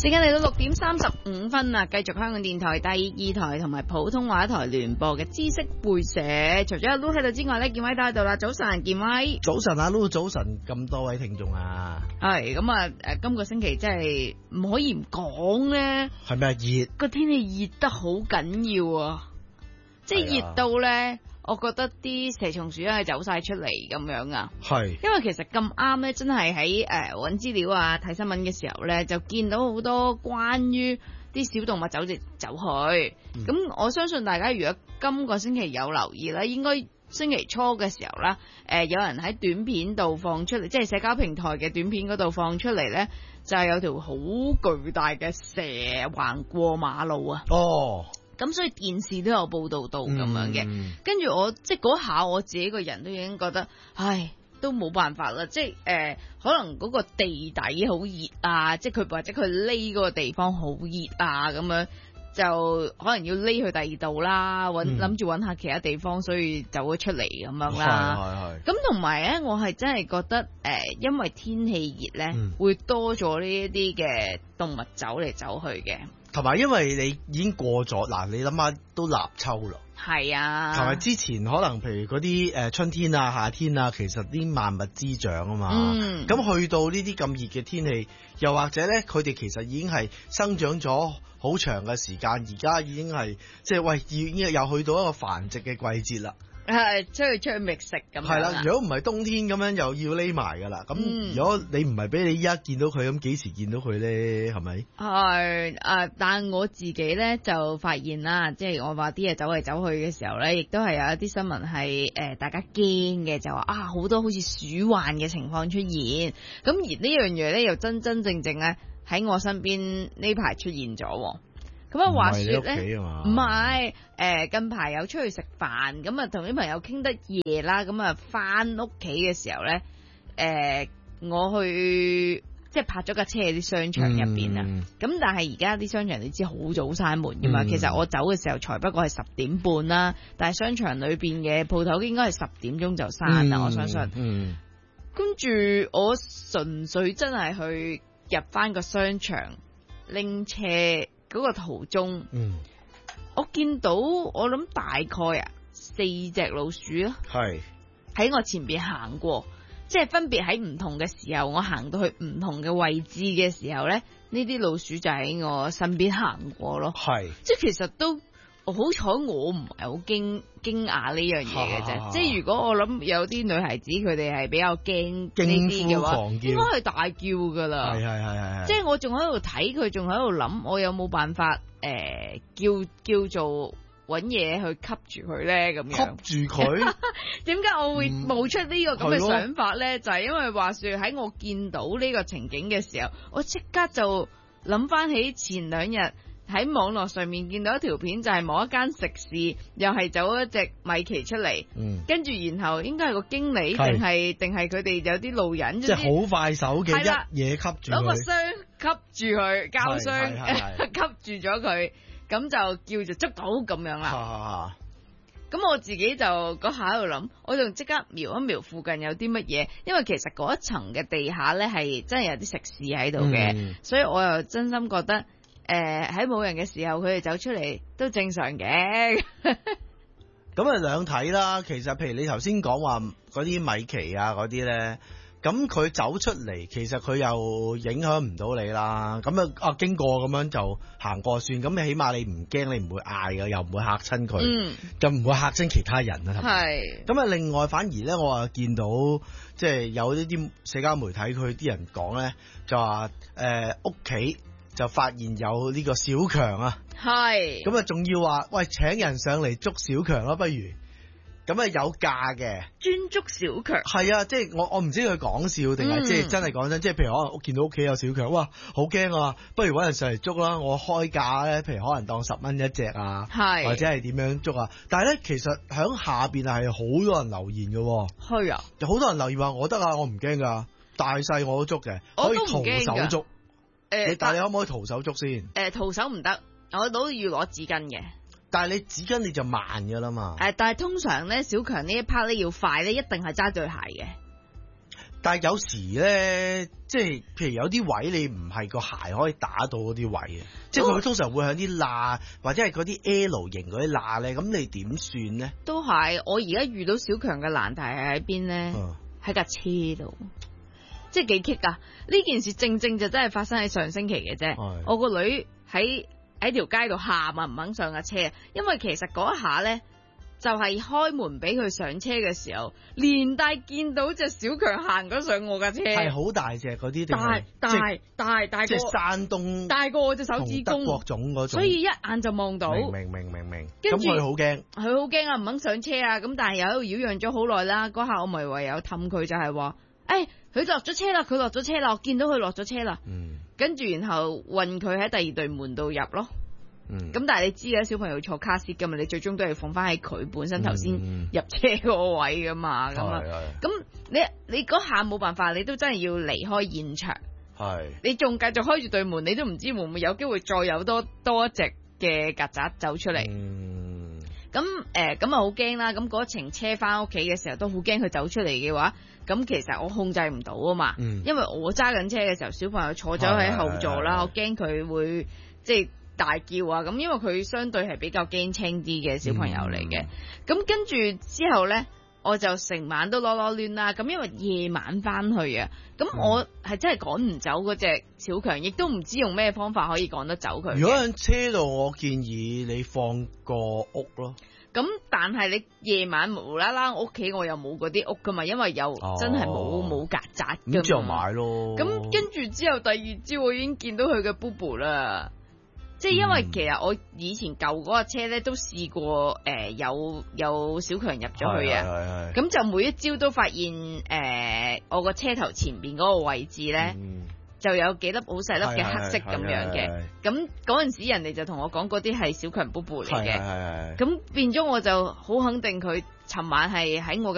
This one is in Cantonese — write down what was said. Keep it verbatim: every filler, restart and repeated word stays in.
時間嚟到六點三十五分啦，繼續香港電台第二台同埋普通話台聯播嘅知識背寫。除咗阿 Lu 喺度之外咧，健威都喺度啦。早晨，健威。 早晨啊 Lu，早晨，咁多位聽眾啊。 係咁啊，誒，今個星期真係唔可以唔講咧。 係咪啊？熱個天氣熱得好緊要啊！即係熱到咧，我覺得啲蛇蟲鼠係走晒出嚟咁樣啊。係，因為其實咁啱咧，真係喺誒搵資料啊、睇新聞嘅時候咧，就見到好多關於啲小動物走嚟走去。咁、嗯、我相信大家如果今個星期有留意咧，應該星期初嘅時候啦，誒、呃、有人喺短片度放出嚟，即係社交平台嘅短片嗰度放出嚟咧，就係有條好巨大嘅蛇橫過馬路啊！哦。咁所以電視都有報道到咁樣嘅，跟、嗯、住我即係嗰下我自己個人都已經覺得，唉，都冇辦法啦，即係誒、呃，可能嗰個地底好熱啊，即係佢或者佢匿嗰個地方好熱啊，咁樣就可能要匿去第二度啦，揾諗住揾下其他地方，所以走咗出嚟咁樣啦。咁同埋咧，我係真係覺得誒、呃，因為天氣熱咧、嗯，會多咗呢一啲嘅動物走嚟走去嘅。 同埋因為你已經過咗嗱，你諗下都立秋啦，係啊，同埋之前可能譬如嗰啲誒春天啊、夏天啊，其實啲萬物滋長啊嘛，咁、嗯、去到呢啲咁熱嘅天氣，又或者咧佢哋其實已經係生長咗好長嘅時間，而家已經係即係喂已經又去到一個繁殖嘅季節啦。 係出去出去覓食咁樣。係啦， 如果唔係冬天咁樣又要匿埋噶啦。咁、嗯、如果你唔係俾你依家見到佢，咁幾時見到佢咧？係咪？係啊，但我自己咧就發現啦，即係我話啲嘢走嚟走去嘅時候咧，亦都係有一啲新聞係誒大家驚嘅，就話啊好多好似鼠患嘅情況出現。咁而呢樣嘢咧又真真正正咧喺我身邊呢排出現咗。咁啊，話說咧，唔係誒近排有出去食飯，咁啊同啲朋友傾得夜啦，咁啊翻屋企嘅時候咧，誒、呃、我去即係泊咗架車喺啲商場入邊啊，咁、嗯、但係而家啲商場你知好早閂門噶嘛、嗯，其實我走嘅時候才不過係十點半啦，但係商場裏邊嘅鋪頭應該係十點鐘就閂啦、嗯，我相信。嗯，跟住我純粹真係去入翻個商場拎車。嗰、那個途中、嗯，我見到我諗大概啊四隻老鼠啊，係喺我前邊行過，即係分別喺唔同嘅時候，我行到去唔同嘅位置嘅時候咧，呢啲老鼠就喺我身邊行過咯，係，即係其實都好彩我唔係好驚驚訝呢樣嘢嘅啫，即係如果我諗有啲女孩子佢哋係比較驚呢啲嘅話，應該係大叫噶啦，係係係係，即係我仲喺度睇佢，仲喺度諗，我有冇辦法誒、呃、叫叫做搵嘢去吸住佢咧咁樣，吸住佢？點解我會冒出呢個咁嘅想法咧、嗯？就係、是、因為話說喺我見到呢個情景嘅時候，我即刻就諗翻起前兩日。喺網絡上面見到一條片，就係某一間食肆又係走咗一隻米奇出嚟，跟、嗯、住然後應該係個經理定係定係佢哋有啲路人，即係好快手嘅一嘢吸住佢，攞個箱吸住佢，膠箱吸住咗佢，咁就叫做捉到咁樣啦。咁我自己就嗰下喺度諗，我就即刻瞄一瞄附近有啲乜嘢，因為其實嗰一層嘅地下咧係真係有啲食肆喺度嘅、嗯，所以我又真心覺得。誒喺冇人嘅時候，佢哋走出嚟都正常嘅。咁啊兩睇啦，其實譬如你頭先講話嗰啲米奇啊嗰啲咧，咁佢走出嚟，其實佢又影響唔到你啦。咁啊啊經過咁樣就行過算，咁你起碼你唔驚，你唔會嗌㗎，又唔會嚇親佢，嗯，就唔會嚇親其他人啊。係。咁啊另外反而咧，我啊見到即係有呢啲社交媒體佢啲人講咧，就話誒屋企。就發現有呢個小強啊，係咁啊，仲要話喂請人上嚟捉小強啦，不如咁啊有價嘅專捉小強，係啊，即係我我唔知佢講笑定係即係真係講真，即係譬如可能我見到屋企有小強，哇好驚啊，不如搵人上嚟捉啦，我開價咧，譬如可能當十蚊一隻啊，係或者係點樣捉啊，但係咧其實響下邊係好多人留言嘅，係啊，有好多人留言話我得啊，我唔驚噶，大細我都捉嘅，可以徒手捉。誒，你但係你可唔可以徒手捉先？誒、呃，徒手唔得，我都要攞紙巾嘅。但係你紙巾你就慢噶啦嘛。誒、呃，但係通常咧，小強呢一 part 咧要快咧，一定係揸對鞋嘅。 但係有時咧，即係譬如有啲位你唔係個鞋可以打到嗰啲位嘅，即係佢通常會喺啲罅或者係嗰啲 L 型嗰啲罅咧，咁你點算咧？ 都係，我而家遇到小強嘅難題係喺邊咧？喺架、嗯、車度，即係幾棘啊！呢件事正正就真係發生喺上星期嘅啫。是我個女喺喺條街度喊啊，唔肯上架車，因為其實嗰一下咧。就係開門俾佢上車嘅時候，連帶見到隻小強行咗上我架車，係好大隻嗰啲， 大大大大即係山東大過我隻手指公， 德國種嗰種， 所以一眼就望到。 明明明明明。咁佢好驚， 佢好驚啊！唔肯上車啊！咁但係又喺度擾攘咗好耐啦。嗰下我咪唯有氹佢，就係話：誒，佢落咗車啦，佢落咗車啦，我見到佢落咗車啦。嗯。跟住然後運佢喺第二對門度入咯。咁、嗯、但係你知嘅，小朋友坐卡士噶嘛，你最終都係放翻喺佢本身頭先入車嗰個位噶嘛，咁啊、嗯，咁你你嗰下冇辦法，你都真係要離開現場。係是，你仲繼續開住對門，你都唔知會唔會有機會再有多多一隻嘅曱甴走出嚟。嗯，咁誒，咁啊好驚啦！咁嗰程車翻屋企嘅時候都好驚佢走出嚟嘅話，咁其實我控制唔到啊嘛，嗯、因為我揸緊車嘅時候，小朋友坐咗喺後座啦，我驚佢會即係。大叫啊！咁因為佢相對係比較驚青啲嘅小朋友嚟嘅，咁、嗯、跟住之後呢，我就成晚都囉囉攣啦。咁因為夜晚翻去啊，咁我係真係趕唔走嗰隻小強，亦都唔知用咩方法可以趕得走佢。如果喺車度，我建議你放個屋咯。 咁但係你夜晚無啦啦，屋企我又冇嗰啲屋噶嘛，因為又真係冇冇曱甴㗎嘛。咁就買咯。 咁跟住之後第二朝我已經見到佢嘅 BooBoo 啦。即係因為其實我以前舊嗰個車咧都試過誒、呃、有有小強入咗去啊，咁就每一朝都發現誒、呃、我個車頭前邊嗰個位置咧、嗯、就有幾粒好細粒嘅黑色咁樣嘅，咁嗰陣時人哋就同我講嗰啲係小強 BooBoo嚟嘅，咁變咗我就好肯定佢尋晚係喺我嘅